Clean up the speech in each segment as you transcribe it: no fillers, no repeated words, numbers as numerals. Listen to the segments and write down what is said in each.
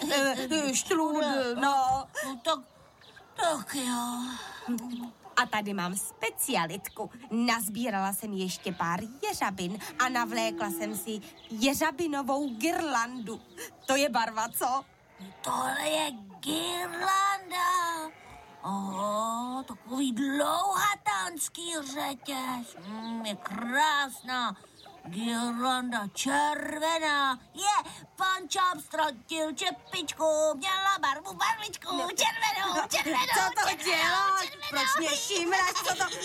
štrůdl, no. Tak jo. A tady mám specialitku. Nazbírala jsem ještě pár jeřabin a navlékla jsem si jeřabinovou girlandu. To je barva, co? Tohle je girlanda. Takový dlouhatánský řetěz. Je krásná. Girlanda červená. Pan Čáp ztratil čepičku, měla barvičku červenou. Co to děláš? Proč mě šímráš?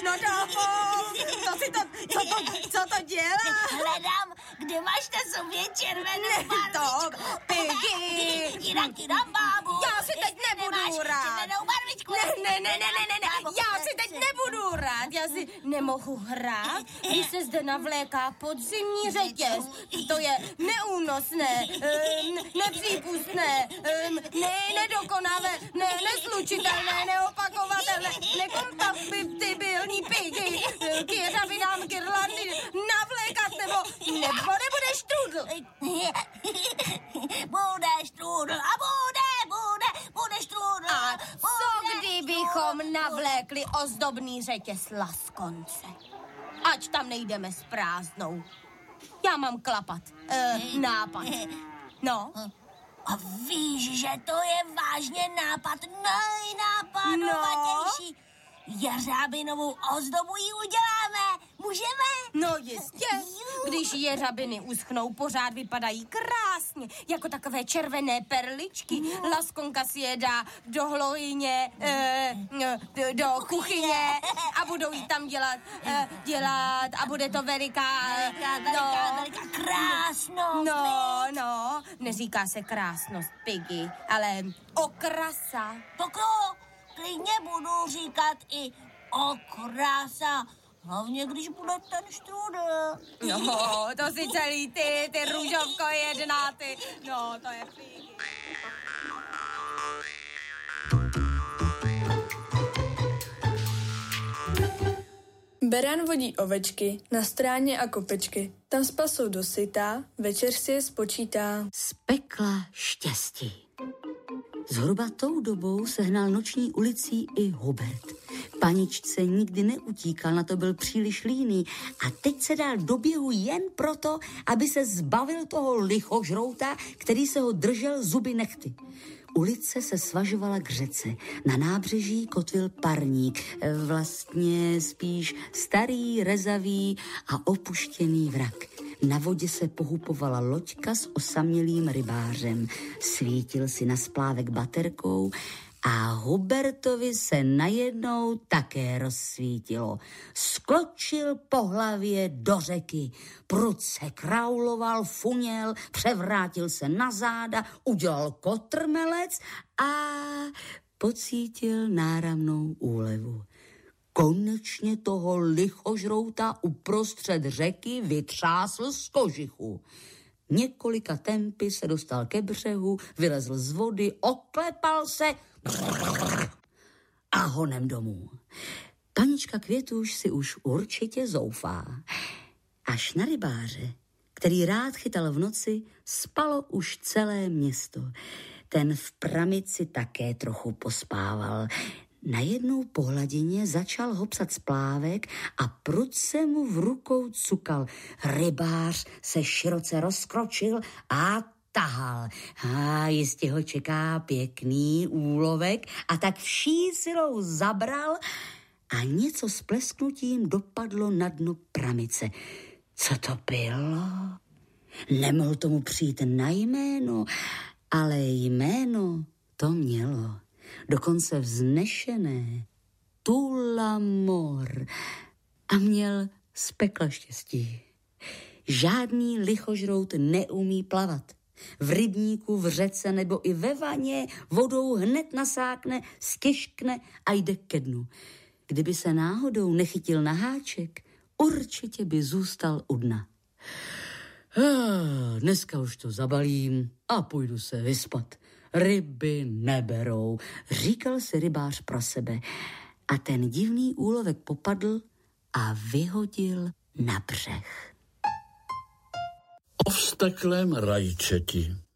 Co to děláš? Hledám, kde máš na sobě červenou barvičku. Piggy! Jinak ji dám bábu. Já si teď nebudu rád. Červenou barvičku. Ne. Já si teď nebudu rád. Já si nemohu hrát, když se zde navléká podzimní řetěz. To je neúnosné, nepřípustné, nedokonavé, neslučitelné, neopakovatelné, nekompatibilní Piggy. K jeřabinám girlandy navlékat nebo nebudeš trudl. Bude štrůdl a bude štrůdl. A co kdybychom navlékli ozdobný řetěz laskonce? Ať tam nejdeme s prázdnou. Já mám nápad. No. A víš, že to je vážně nápad nejnápadovatější. Jeřábinovou ozdobu ji uděláme. Můžeme? No jistě. Když jeřabiny uschnou, pořád vypadají krásně, jako takové červené perličky. Laskonka si je dá do hlojně, do kuchyně a budou jí tam dělat a bude to veliká krásnost. No, neříká se krásnost, Piggy, ale okrasa. Tak jo, klidně budu říkat i okrasa. Hlavně, když bude ten štrůdl. No, to si celý ty růžovko jedná, ty. No, to je Piggy. Beran vodí ovečky na stráně a kopečky. Tam spasou dosytá, večer si je spočítá. Z pekla štěstí. Zhruba tou dobou sehnal noční ulicí i Hubert. Paničce nikdy neutíkal, na to byl příliš líný a teď se dal do běhu jen proto, aby se zbavil toho lichožrouta, který se ho držel zuby nehty. Ulice se svažovala k řece. Na nábřeží kotvil parník, vlastně spíš starý, rezavý a opuštěný vrak. Na vodě se pohupovala loďka s osamělým rybářem. Svítil si na splávek baterkou a Hubertovi se najednou také rozsvítilo. Skočil po hlavě do řeky, prudce krauloval, funěl, převrátil se na záda, udělal kotrmelec a pocítil náramnou úlevu. Konečně toho lichožrouta uprostřed řeky vytřásl z kožichu. Několika tempy se dostal ke břehu, vylezl z vody, oklepal se a honem domů. Panička Květuš si už určitě zoufá. Až na rybáře, který rád chytal v noci, spalo už celé město. Ten v pramici také trochu pospával. Najednou po hladině začal hopsat splávek a prudce mu v rukou cukal. Rybář se široce rozkročil a tahal. Jistě ho čeká pěkný úlovek a tak vší silou zabral a něco s plesknutím dopadlo na dno pramice. Co to bylo? Nemohl tomu přijít na jméno, ale jméno to mělo. Dokonce vznešené, Tulamor, a měl z pekla štěstí. Žádný lichožrout neumí plavat. V rybníku, v řece nebo i ve vaně vodou hned nasákne, stěžkne a jde ke dnu. Kdyby se náhodou nechytil na háček, určitě by zůstal u dna. Dneska už to zabalím a půjdu se vyspat. Ryby neberou, říkal si rybář pro sebe. A ten divný úlovek popadl a vyhodil na břeh. O vzteklém rajčeti.